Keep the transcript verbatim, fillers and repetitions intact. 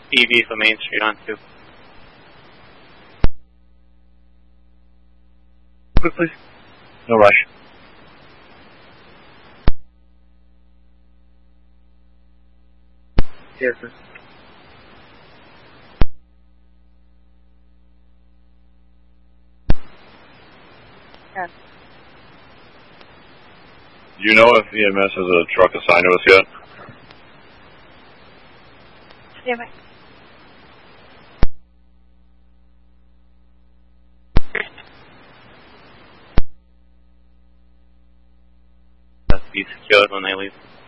E V for Main Street on two. Quick, please. No rush. Yes, sir. Yes. Do you know if E M S has a truck assigned to us yet? Yeah, bye. That's be secured when they leave.